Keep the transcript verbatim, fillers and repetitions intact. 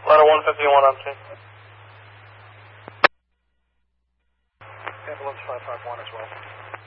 Ladder one fifty-one on scene. Ambulance five five one as well.